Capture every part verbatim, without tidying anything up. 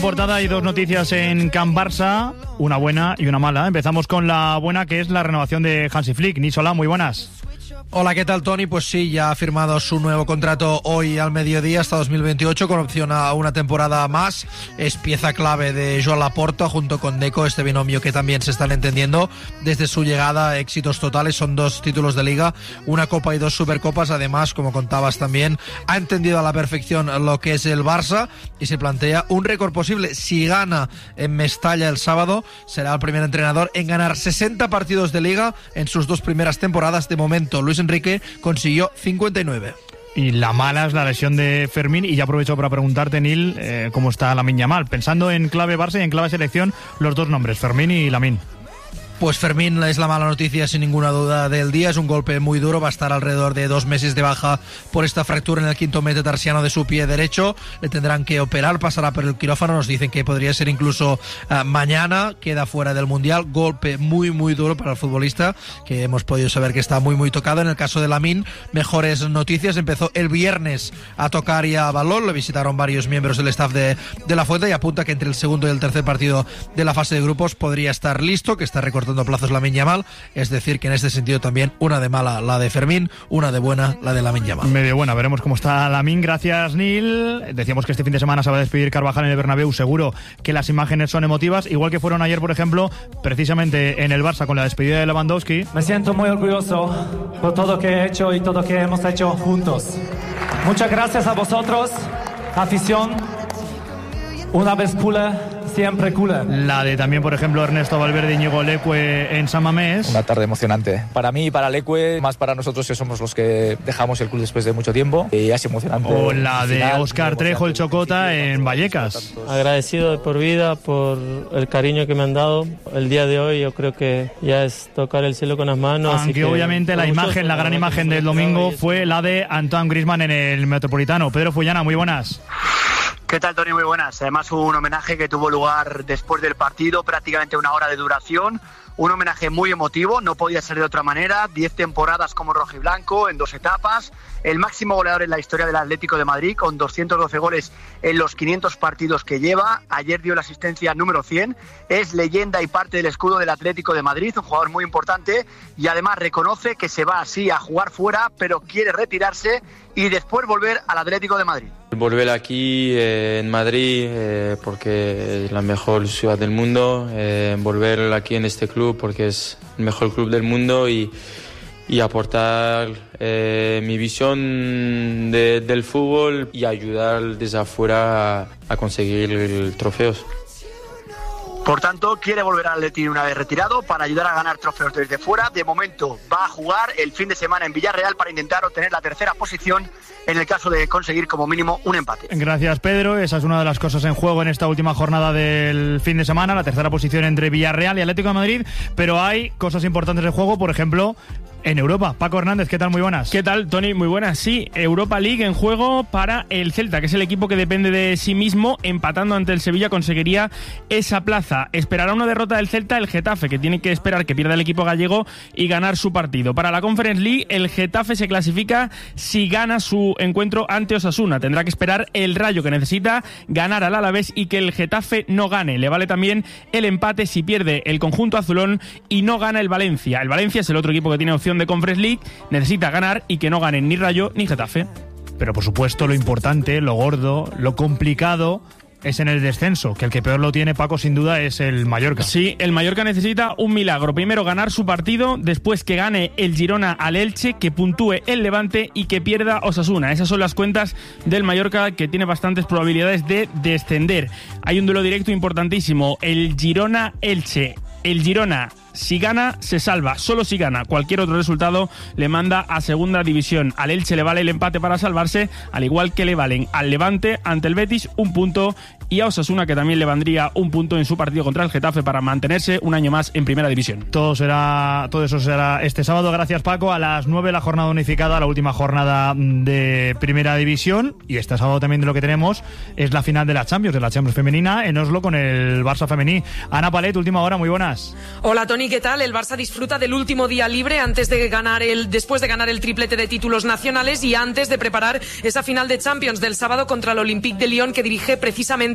Portada y dos noticias en Can Barça, una buena y una mala. Empezamos con la buena, que es la renovación de Hansi Flick. Nisola, muy buenas. Hola, ¿qué tal, Tony? Pues sí, ya ha firmado su nuevo contrato hoy al mediodía hasta dos mil veintiocho con opción a una temporada más. Es pieza clave de Joan Laporta junto con Deco, este binomio que también se están entendiendo desde su llegada. Éxitos totales, son dos títulos de Liga, una Copa y dos Supercopas. Además, como contabas también, ha entendido a la perfección lo que es el Barça y se plantea un récord posible. Si gana en Mestalla el sábado, será el primer entrenador en ganar sesenta partidos de Liga en sus dos primeras temporadas. De momento, Luis Enrique consiguió cincuenta y nueve. Y la mala es la lesión de Fermín. Y ya aprovecho para preguntarte, Nil, eh, cómo está Lamine Yamal. Pensando en clave Barça y en clave selección, los dos nombres, Fermín y Lamine. Pues Fermín es la mala noticia sin ninguna duda del día. Es un golpe muy duro, va a estar alrededor de dos meses de baja por esta fractura en el quinto metatarsiano de su pie derecho. Le tendrán que operar, pasará por el quirófano. Nos dicen que podría ser incluso uh, mañana. Queda fuera del Mundial. Golpe muy muy duro para el futbolista, que hemos podido saber que está muy muy tocado. En el caso de Lamine, mejores noticias. Empezó el viernes a tocar y a balón. Lo visitaron varios miembros del staff de, de la Fuente y apunta que entre el segundo y el tercer partido de la fase de grupos podría estar listo, que está recortando plazos Lamine Yamal, es decir que en este sentido también una de mala la de Fermín, una de buena la de Lamine Yamal. Medio buena, veremos cómo está Lamine. Gracias, Nil. Decíamos que este fin de semana se va a despedir Carvajal en el Bernabéu. Seguro que las imágenes son emotivas, igual que fueron ayer, por ejemplo, precisamente en el Barça con la despedida de Lewandowski. Me siento muy orgulloso por todo lo que he hecho y todo lo que hemos hecho juntos. Muchas gracias a vosotros, afición. Una vez culé, siempre culé. La de también, por ejemplo, Ernesto Valverde y Íñigo Leque en San Mamés. Una tarde emocionante. Para mí y para Leque, más para nosotros que somos los que dejamos el club después de mucho tiempo. Y es emocionante. O la de Óscar Trejo, el Chocota, en Vallecas. Agradecido de por vida por el cariño que me han dado. El día de hoy yo creo que ya es tocar el cielo con las manos. Aunque así que obviamente la imagen, la gran imagen del domingo fue la de Antoine Griezmann en el Metropolitano. Pedro Fullana, muy buenas. ¿Qué tal, Tony? Muy buenas. Además, un homenaje que tuvo lugar después del partido, prácticamente una hora de duración. Un homenaje muy emotivo, no podía ser de otra manera. Diez temporadas como rojiblanco en dos etapas. El máximo goleador en la historia del Atlético de Madrid, con doscientos doce goles en los quinientos partidos que lleva. Ayer dio la asistencia número cien. Es leyenda y parte del escudo del Atlético de Madrid, un jugador muy importante. Y además reconoce que se va así a jugar fuera, pero quiere retirarse y después volver al Atlético de Madrid. Volver aquí eh, en Madrid eh, porque es la mejor ciudad del mundo, eh, volver aquí en este club porque es el mejor club del mundo y, y aportar eh, mi visión de, del fútbol y ayudar desde afuera a, a conseguir trofeos. Por tanto, quiere volver al Atleti una vez retirado para ayudar a ganar trofeos desde fuera. De momento va a jugar el fin de semana en Villarreal para intentar obtener la tercera posición en el caso de conseguir como mínimo un empate. Gracias, Pedro. Esa es una de las cosas en juego en esta última jornada del fin de semana, la tercera posición entre Villarreal y Atlético de Madrid. Pero hay cosas importantes en juego, por ejemplo, en Europa. Paco Hernández, ¿qué tal? Muy buenas. ¿Qué tal, Tony? Muy buenas. Sí, Europa League en juego para el Celta, que es el equipo que depende de sí mismo. Empatando ante el Sevilla conseguiría esa plaza. Esperará una derrota del Celta el Getafe, que tiene que esperar que pierda el equipo gallego y ganar su partido. Para la Conference League, el Getafe se clasifica si gana su encuentro ante Osasuna. Tendrá que esperar el Rayo, que necesita ganar al Alavés y que el Getafe no gane. Le vale también el empate si pierde el conjunto azulón y no gana el Valencia. El Valencia es el otro equipo que tiene opción de Conference League, necesita ganar y que no ganen ni Rayo ni Getafe. Pero por supuesto lo importante, lo gordo, lo complicado es en el descenso, que el que peor lo tiene, Paco, sin duda es el Mallorca. Sí, el Mallorca necesita un milagro. Primero ganar su partido, después que gane el Girona al Elche, que puntúe el Levante y que pierda Osasuna. Esas son las cuentas del Mallorca, que tiene bastantes probabilidades de descender. Hay un duelo directo importantísimo, el Girona-Elche. El Girona, si gana, se salva. Solo si gana. Cualquier otro resultado le manda a segunda división. Al Elche le vale el empate para salvarse, al igual que le valen al Levante ante el Betis un punto y a Osasuna, que también le valdría un punto en su partido contra el Getafe para mantenerse un año más en primera división. Todo será, todo eso será este sábado. Gracias, Paco. A las nueve la jornada unificada, la última jornada de primera división. Y este sábado también de lo que tenemos es la final de la Champions, de la Champions femenina en Oslo con el Barça femení. Ana Palet, última hora, muy buenas. Hola, Tony, ¿qué tal? El Barça disfruta del último día libre antes de ganar el, después de ganar el triplete de títulos nacionales y antes de preparar esa final de Champions del sábado contra el Olympique de Lyon, que dirige precisamente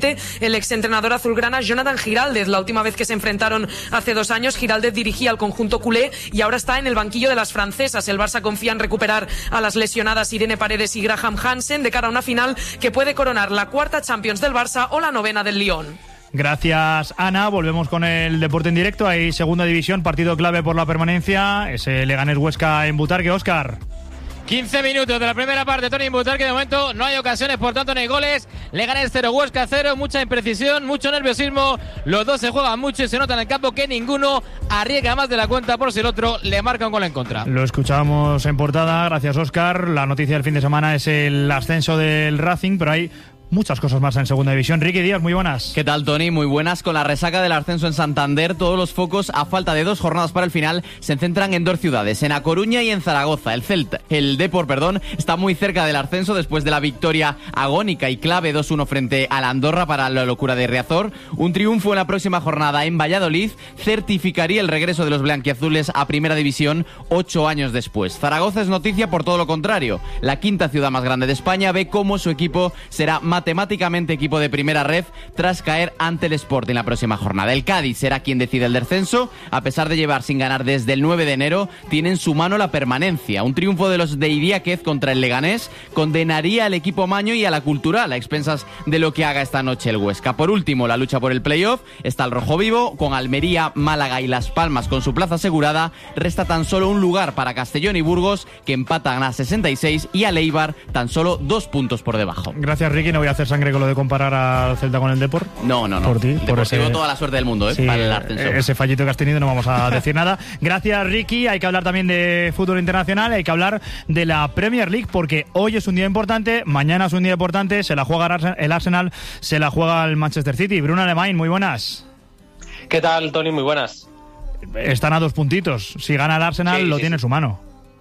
precisamente el exentrenador azulgrana Jonathan Giraldez. La última vez que se enfrentaron hace dos años, Giraldez dirigía al conjunto culé y ahora está en el banquillo de las francesas. El Barça confía en recuperar a las lesionadas Irene Paredes y Graham Hansen de cara a una final que puede coronar la cuarta Champions del Barça o la novena del Lyon. Gracias, Ana. Volvemos con el deporte en directo. Hay segunda división, partido clave por la permanencia. Ese Leganés Huesca en Butarque. Óscar. quince minutos de la primera parte, Tony Butarque. De momento no hay ocasiones, por tanto no hay goles. Leganés cero, Huesca cero, mucha imprecisión, mucho nerviosismo. Los dos se juegan mucho y se nota en el campo que ninguno arriesga más de la cuenta por si el otro le marca un gol en contra. Lo escuchamos en portada, gracias, Óscar. La noticia del fin de semana es el ascenso del Racing, pero hay muchas cosas más en segunda división. Ricky Díaz, muy buenas. ¿Qué tal, Tony? Muy buenas. Con la resaca del ascenso en Santander, todos los focos, a falta de dos jornadas para el final, se centran en dos ciudades, en A Coruña y en Zaragoza. El Celta, el Depor, perdón, está muy cerca del ascenso después de la victoria agónica y clave dos uno frente a la Andorra para la locura de Riazor. Un triunfo en la próxima jornada en Valladolid certificaría el regreso de los blanquiazules a primera división ocho años después. Zaragoza es noticia por todo lo contrario. La quinta ciudad más grande de España ve cómo su equipo será más matemáticamente equipo de primera red tras caer ante el Sporting la próxima jornada. El Cádiz será quien decide el descenso. A pesar de llevar sin ganar desde el nueve de enero, tiene en su mano la permanencia. Un triunfo de los de Idiáquez contra el Leganés condenaría al equipo maño y a la Cultural a expensas de lo que haga esta noche el Huesca. Por último, la lucha por el playoff está el rojo vivo, con Almería, Málaga y Las Palmas con su plaza asegurada. Resta tan solo un lugar para Castellón y Burgos, que empatan a sesenta y seis, y al Eibar tan solo dos puntos por debajo. Gracias, Ricky. No voy a hacer sangre con lo de comparar al Celta con el Depor. No, no, no. Por ti, el por Deportivo ese... toda la suerte del mundo, ¿eh? Sí, para el ascenso. Ese fallito que has tenido no vamos a decir nada. Gracias, Ricky. Hay que hablar también de fútbol internacional, hay que hablar de la Premier League, porque hoy es un día importante, mañana es un día importante, se la juega el Arsenal, se la juega el Manchester City. Bruno Alemán, muy buenas. ¿Qué tal, Tony? Muy buenas. Están a dos puntitos. Si gana el Arsenal, sí, lo sí, tiene sí. en su mano.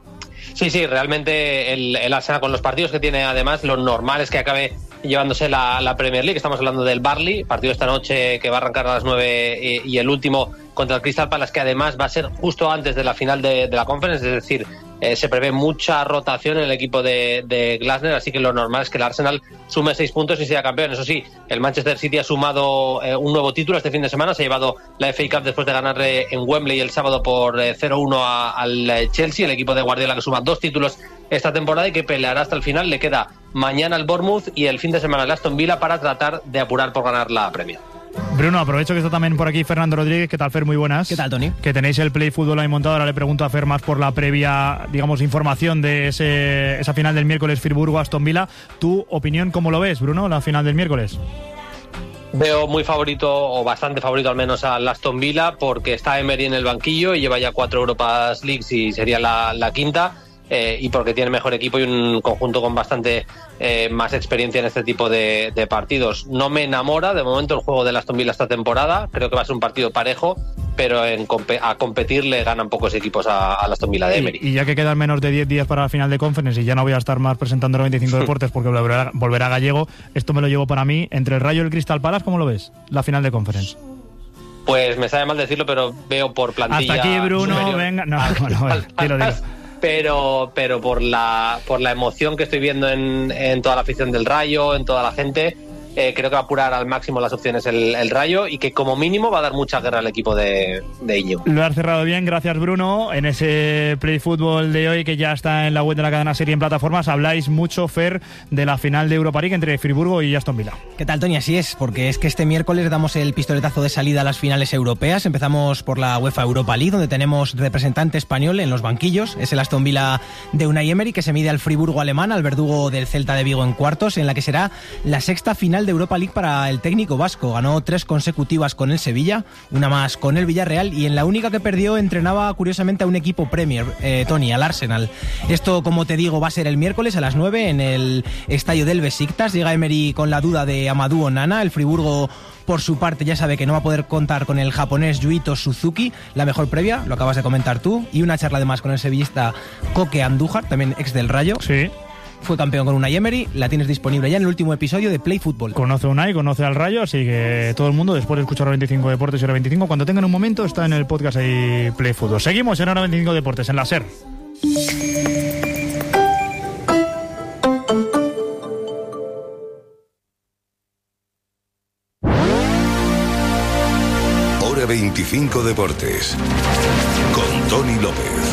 Sí, sí, realmente el, el Arsenal, con los partidos que tiene, además, lo normal es que acabe llevándose la, la Premier League. Estamos hablando del Burnley, partido esta noche que va a arrancar a las nueve, y, y el último contra el Crystal Palace, que además va a ser justo antes de la final de, de la Conference, es decir, eh, se prevé mucha rotación en el equipo de, de Glasner, así que lo normal es que el Arsenal sume seis puntos y sea campeón. Eso sí, el Manchester City ha sumado eh, un nuevo título este fin de semana, se ha llevado la F A Cup después de ganar eh, en Wembley el sábado por eh, cero uno a, al eh, Chelsea, el equipo de Guardiola, que suma dos títulos esta temporada y que peleará hasta el final. Le queda mañana el Bournemouth y el fin de semana el Aston Villa para tratar de apurar por ganar la Premier. Bruno, aprovecho que está también por aquí Fernando Rodríguez. ¿Qué tal, Fer? Muy buenas. ¿Qué tal, Tony? Que tenéis el Play Fútbol ahí montado. Ahora le pregunto a Fer más por la previa, digamos, información de ese, esa final del miércoles, Friburgo-Aston Villa. ¿Tu opinión cómo lo ves, Bruno, la final del miércoles? Veo muy favorito, o bastante favorito al menos, al Aston Villa, porque está Emery en el banquillo y lleva ya cuatro Europas Leagues y sería la, la quinta. Eh, y porque tiene mejor equipo y un conjunto con bastante eh, más experiencia en este tipo de, de partidos. No me enamora de momento el juego del Aston Villa esta temporada, creo que va a ser un partido parejo, pero en comp- a competir le ganan pocos equipos al Aston Villa de Emery. Y, y ya que quedan menos de diez días para la final de Conference y ya no voy a estar más presentando noventa y cinco Deportes porque volverá, volverá Gallego, esto me lo llevo para mí. Entre el Rayo y el Crystal Palace, ¿cómo lo ves? La final de Conference. Pues me sabe mal decirlo, pero veo por plantilla hasta aquí, Bruno, superior. venga, no, no, no, dilo, dilo. pero pero por la por la emoción que estoy viendo en, en toda la afición del Rayo, en toda la gente, eh, creo que va a apurar al máximo las opciones el, el Rayo, y que como mínimo va a dar mucha guerra al equipo de, de Íñigo. Lo has cerrado bien, gracias, Bruno. En ese Play Fútbol de hoy, que ya está en la web de la cadena Serie en plataformas, habláis mucho, Fer, de la final de Europa League entre Friburgo y Aston Villa. ¿Qué tal, Tony? Así es, porque es que este miércoles damos el pistoletazo de salida a las finales europeas. Empezamos por la UEFA Europa League, donde tenemos representante español en los banquillos. Es el Aston Villa de Unai Emery, que se mide al Friburgo alemán, al verdugo del Celta de Vigo en cuartos, en la que será la sexta final de Europa League para el técnico vasco. Ganó tres consecutivas con el Sevilla, una más con el Villarreal, y en la única que perdió entrenaba curiosamente a un equipo Premier, eh, Tony, al Arsenal. Esto, como te digo, va a ser el miércoles a las nueve en el estadio del Besiktas. Llega Emery con la duda de Amadou Onana. El Friburgo, por su parte, ya sabe que no va a poder contar con el japonés Yuito Suzuki. La mejor previa, lo acabas de comentar tú, y una charla además con el sevillista Koke Andújar, también ex del Rayo. Sí. Fue campeón con Unai Emery, la tienes disponible ya en el último episodio de Play Fútbol. Conoce a Unai, conoce al Rayo, así que todo el mundo, después de escuchar Hora veinticinco Deportes y Hora veinticinco, cuando tengan un momento, está en el podcast ahí Play Fútbol. Seguimos en Hora veinticinco Deportes, en la SER. R veinticinco Deportes, con Tony López.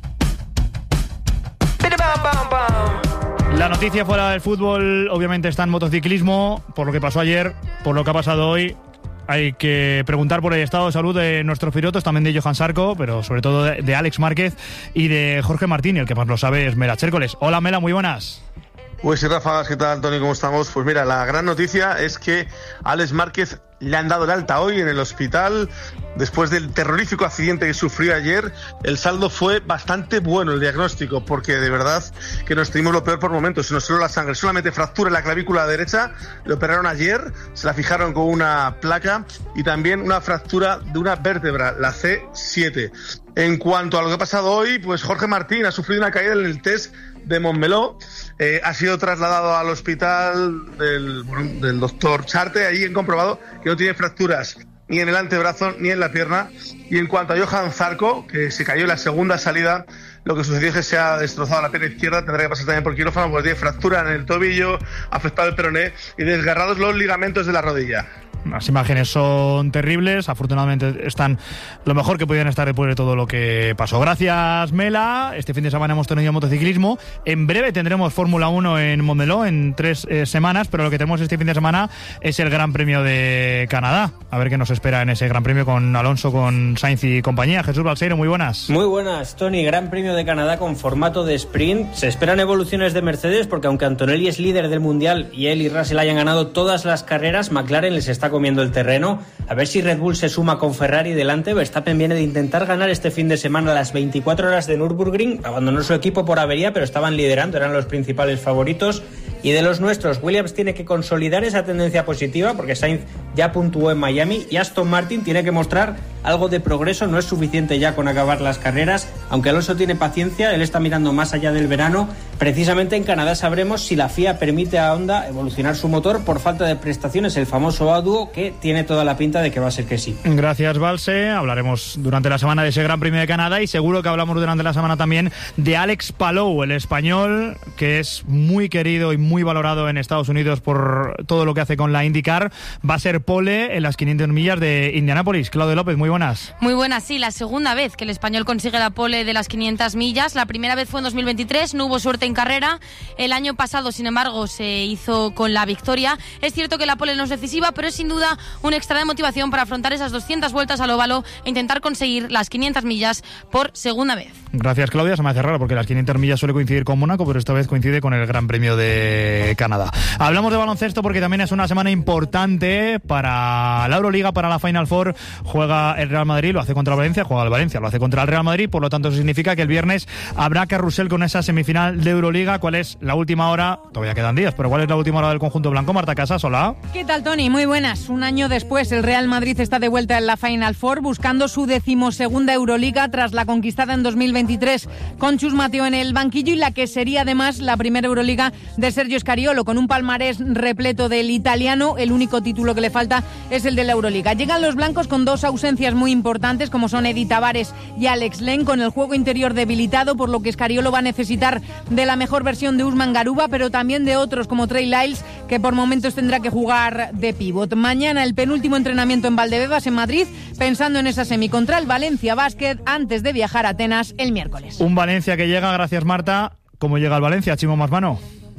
La noticia fuera del fútbol obviamente está en motociclismo, por lo que pasó ayer, por lo que ha pasado hoy. Hay que preguntar por el estado de salud de nuestros pilotos, también de Johan Zarco, pero sobre todo de, de Alex Márquez y de Jorge Martín, el que más lo sabe es Mela Chércoles. Hola Mela, muy buenas. Pues sí, Rafa, ¿qué tal, Tony? ¿Cómo estamos? Pues mira, la gran noticia es que a Alex Márquez le han dado el alta hoy en el hospital. Después del terrorífico accidente que sufrió ayer, el saldo fue bastante bueno, el diagnóstico, porque de verdad que nos tuvimos lo peor por momentos. Se nos salió la sangre, solamente fractura en la clavícula derecha, lo operaron ayer, se la fijaron con una placa y también una fractura de una vértebra, la C siete. En cuanto a lo que ha pasado hoy, pues Jorge Martín ha sufrido una caída en el test de Montmeló, eh, ha sido trasladado al hospital del, bueno, del doctor Charte. Allí han comprobado que no tiene fracturas ni en el antebrazo ni en la pierna. Y en cuanto a Johan Zarco, que se cayó en la segunda salida, lo que sucedió es que se ha destrozado la pierna izquierda, tendrá que pasar también por quirófano porque tiene fractura en el tobillo, afectado el peroné y desgarrados los ligamentos de la rodilla. Las imágenes son terribles, afortunadamente están lo mejor que podían estar después de todo lo que pasó. Gracias, Mela. Este fin de semana hemos tenido motociclismo. En breve tendremos Fórmula uno en Montmeló en tres eh, semanas, pero lo que tenemos este fin de semana es el Gran Premio de Canadá. A ver qué nos espera en ese Gran Premio con Alonso, con Sainz y compañía. Jesús Balseiro, muy buenas. Muy buenas, Tony. Gran Premio de Canadá con formato de sprint. Se esperan evoluciones de Mercedes porque aunque Antonelli es líder del Mundial y él y Russell hayan ganado todas las carreras, McLaren les está comiendo el terreno. A ver si Red Bull se suma con Ferrari delante. Verstappen viene de intentar ganar este fin de semana las veinticuatro horas de Nürburgring. Abandonó su equipo por avería, pero estaban liderando, eran los principales favoritos. Y de los nuestros, Williams tiene que consolidar esa tendencia positiva porque Sainz ya puntuó en Miami y Aston Martin tiene que mostrar algo de progreso. No es suficiente ya con acabar las carreras, aunque Alonso tiene paciencia, él está mirando más allá del verano. Precisamente en Canadá sabremos si la F I A permite a Honda evolucionar su motor por falta de prestaciones, el famoso A-Duo, que tiene toda la pinta de que va a ser que sí. Gracias, Balse. Hablaremos durante la semana de ese Gran Premio de Canadá y seguro que hablamos durante la semana también de Alex Palou, el español, que es muy querido y muy valorado en Estados Unidos por todo lo que hace con la IndyCar. Va a ser pole en las quinientas millas de Indianápolis. Claudio López, muy buenas. Muy buenas, sí, la segunda vez que el español consigue la pole de las quinientas millas. La primera vez fue en dos mil veintitrés, no hubo suerte en carrera. El año pasado, sin embargo, se hizo con la victoria. Es cierto que la pole no es decisiva, pero es sin duda un extra de motivación para afrontar esas doscientas vueltas al óvalo e intentar conseguir las quinientas millas por segunda vez. Gracias, Claudia. Se me hace raro porque las quinientas millas suele coincidir con Mónaco, pero esta vez coincide con el Gran Premio de Canadá. Hablamos de baloncesto porque también es una semana importante para la Euroliga, para la Final Four. Juega el Real Madrid, lo hace contra el Valencia, juega el Valencia, lo hace contra el Real Madrid, por lo tanto eso significa que el viernes habrá carrusel con esa semifinal de Euroliga. ¿Cuál es la última hora? Todavía quedan días, pero ¿cuál es la última hora del conjunto blanco? Marta Casas, hola. ¿Qué tal, Tony? Muy buenas. Un año después, el Real Madrid está de vuelta en la Final Four, buscando su decimosegunda Euroliga tras la conquistada en dos mil veintitrés con Chus Mateo en el banquillo y la que sería además la primera Euroliga de Sergio Scariolo, con un palmarés repleto del italiano. El único título que le falta es el de la Euroliga. Llegan los blancos con dos ausencias muy importantes, como son Edi Tavares y Alex Len, con el juego interior debilitado, por lo que Scariolo va a necesitar de la mejor versión de Usman Garuba, pero también de otros como Trey Lyles, que por momentos tendrá que jugar de pívot. Mañana el penúltimo entrenamiento en Valdebebas, en Madrid, pensando en esa semi contra el Valencia Basket antes de viajar a Atenas el miércoles. Un Valencia que llega, gracias Marta. ¿Cómo llega el Valencia, Chimo Masmano?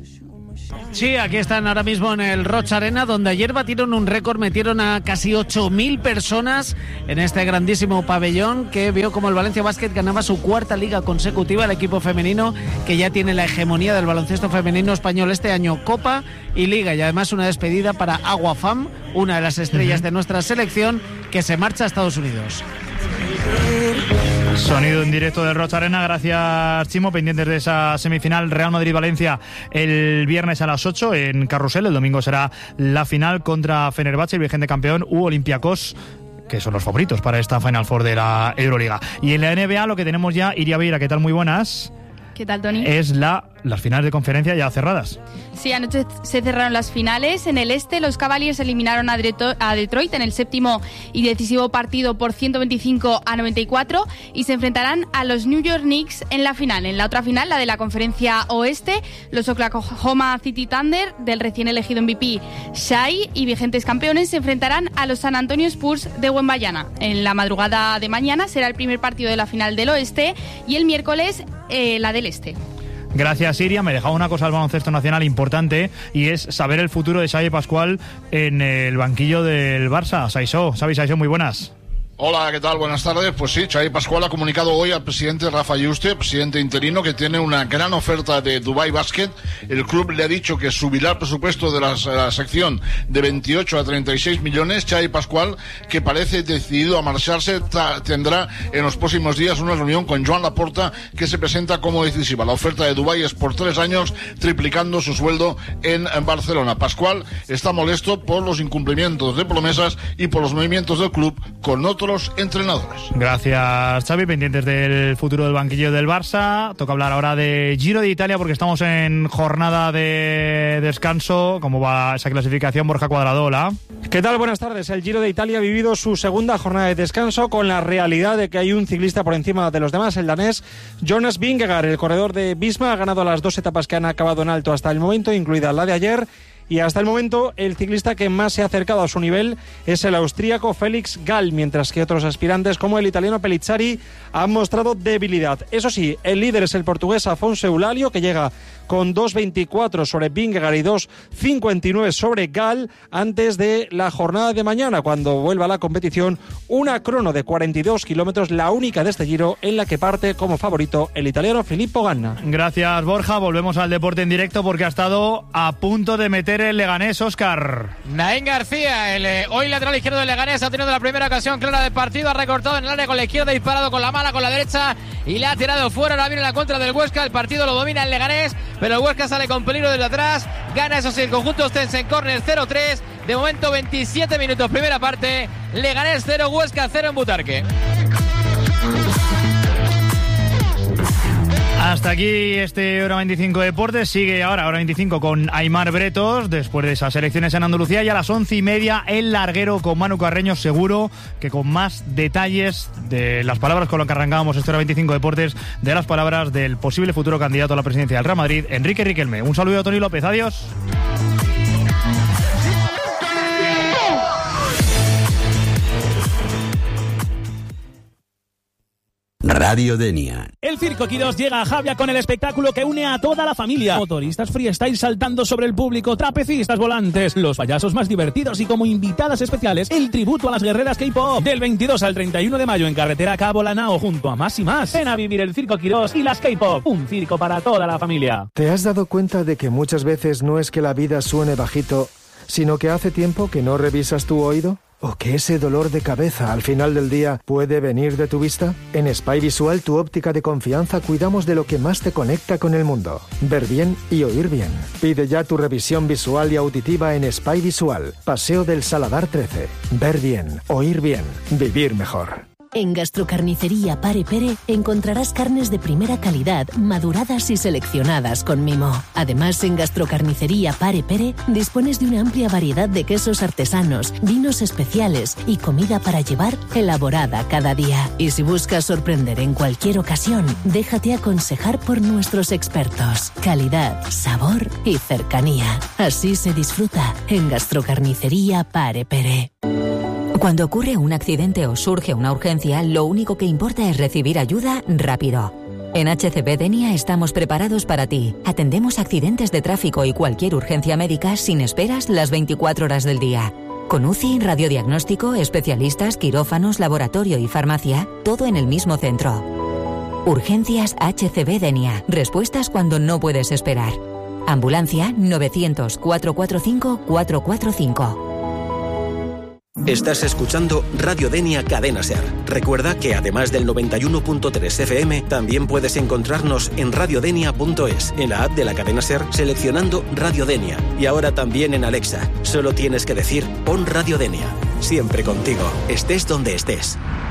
Sí, aquí están ahora mismo en el Rocha Arena, donde ayer batieron un récord, metieron a casi ocho mil personas en este grandísimo pabellón que vio como el Valencia Basket ganaba su cuarta liga consecutiva, el equipo femenino que ya tiene la hegemonía del baloncesto femenino español este año, Copa y Liga, y además una despedida para Agua Fam, una de las estrellas uh-huh. de nuestra selección, que se marcha a Estados Unidos. Sonido en directo del Rocha Arena, gracias Chimo, pendientes de esa semifinal Real Madrid-Valencia el viernes a las ocho en Carrusel. El domingo será la final contra Fenerbahce, el vigente campeón, u Olympiacos, que son los favoritos para esta Final Four de la Euroliga. Y en la N B A lo que tenemos ya, Iria Beira, ¿qué tal? Muy buenas. ¿Qué tal, Tony? Es la las finales de conferencia ya cerradas. Sí, anoche se cerraron las finales. En el este, los Cavaliers eliminaron a Detroit en el séptimo y decisivo partido por ciento veinticinco a noventa y cuatro y se enfrentarán a los New York Knicks en la final. En la otra final, la de la conferencia oeste, los Oklahoma City Thunder del recién elegido M V P Shai y vigentes campeones se enfrentarán a los San Antonio Spurs de Wembanyama. En la madrugada de mañana será el primer partido de la final del oeste y el miércoles eh, la del este. Gracias, Siria. Me dejaba una cosa al baloncesto nacional importante y es saber el futuro de Xavi Pascual en el banquillo del Barça. Saisó, Xavi Saisó, muy buenas. Hola, ¿qué tal? Buenas tardes. Pues sí, Xavi Pascual ha comunicado hoy al presidente Rafa Yuste, presidente interino, que tiene una gran oferta de Dubai Basket. El club le ha dicho que subirá el presupuesto de la, la sección de veintiocho a treinta y seis millones. Xavi Pascual, que parece decidido a marcharse, tendrá en los próximos días una reunión con Joan Laporta, que se presenta como decisiva. La oferta de Dubái es por tres años, triplicando su sueldo en Barcelona. Pascual está molesto por los incumplimientos de promesas y por los movimientos del club con otros entrenadores. Gracias, Xavi. Pendientes del futuro del banquillo del Barça. Toca hablar ahora de Giro de Italia porque estamos en jornada de descanso. ¿Cómo va esa clasificación, Borja Cuadrado? Hola. ¿Qué tal? Buenas tardes. El Giro de Italia ha vivido su segunda jornada de descanso con la realidad de que hay un ciclista por encima de los demás, el danés Jonas Vingegaard. El corredor de Visma ha ganado las dos etapas que han acabado en alto hasta el momento, incluida la de ayer. Y hasta el momento el ciclista que más se ha acercado a su nivel es el austríaco Félix Gall, mientras que otros aspirantes como el italiano Pellizzari han mostrado debilidad. Eso sí, el líder es el portugués Afonso Eulálio, que llega con dos veinticuatro sobre Vingegaard y dos cincuenta y nueve sobre Gall antes de la jornada de mañana, cuando vuelva a la competición una crono de cuarenta y dos kilómetros, la única de este Giro en la que parte como favorito el italiano Filippo Ganna. Gracias, Borja. Volvemos al deporte en directo porque ha estado a punto de meter el Leganés, Óscar. Naín García, el eh, hoy lateral izquierdo del Leganés, ha tenido la primera ocasión clara del partido, ha recortado en el área con la izquierda, disparado con la mala, con la derecha y le ha tirado fuera. Ahora viene la contra del Huesca, el partido lo domina el Leganés, pero el Huesca sale con peligro desde atrás, gana eso sí el conjunto ostense en córner cero tres, de momento veintisiete minutos primera parte, Leganés cero, Huesca cero en Butarque. Hasta aquí este Hora veinticinco Deportes. Sigue ahora Hora veinticinco con Aimar Bretos, después de esas elecciones en Andalucía, y a las once y media el larguero con Manu Carreño, seguro que con más detalles de las palabras con las que arrancábamos este Hora veinticinco Deportes, de las palabras del posible futuro candidato a la presidencia del Real Madrid, Enrique Riquelme. Un saludo a Tony López, adiós. Radio Denia. El Circo Quirós llega a Javia con el espectáculo que une a toda la familia. Motoristas freestyle saltando sobre el público, trapecistas volantes, los payasos más divertidos y como invitadas especiales, el tributo a las guerreras K-pop. Del veintidós al treinta y uno de mayo en carretera Cabo Lanao junto a Más y Más. Ven a vivir el Circo Quirós y las K-pop. Un circo para toda la familia. ¿Te has dado cuenta de que muchas veces no es que la vida suene bajito, sino que hace tiempo que no revisas tu oído? ¿O que ese dolor de cabeza al final del día puede venir de tu vista? En Spy Visual, tu óptica de confianza, cuidamos de lo que más te conecta con el mundo. Ver bien y oír bien. Pide ya tu revisión visual y auditiva en Spy Visual, Paseo del Saladar trece. Ver bien, oír bien, vivir mejor. En Gastrocarnicería Pare Pere encontrarás carnes de primera calidad, maduradas y seleccionadas con mimo. Además, en Gastrocarnicería Pare Pere dispones de una amplia variedad de quesos artesanos, vinos especiales y comida para llevar elaborada cada día. Y si buscas sorprender en cualquier ocasión, déjate aconsejar por nuestros expertos. Calidad, sabor y cercanía. Así se disfruta en Gastrocarnicería Pare Pere. Cuando ocurre un accidente o surge una urgencia, lo único que importa es recibir ayuda rápido. En H C B Denia estamos preparados para ti. Atendemos accidentes de tráfico y cualquier urgencia médica sin esperas las veinticuatro horas del día. Con U C I, radiodiagnóstico, especialistas, quirófanos, laboratorio y farmacia, todo en el mismo centro. Urgencias H C B Denia. Respuestas cuando no puedes esperar. Ambulancia novecientos, cuatrocientos cuarenta y cinco, cuatrocientos cuarenta y cinco. Estás escuchando Radio Denia Cadena Ser. Recuerda que además del noventa y uno punto tres F M, también puedes encontrarnos en radiodenia punto es, en la app de la Cadena Ser, seleccionando Radio Denia. Y ahora también en Alexa. Solo tienes que decir, pon Radio Denia. Siempre contigo, estés donde estés.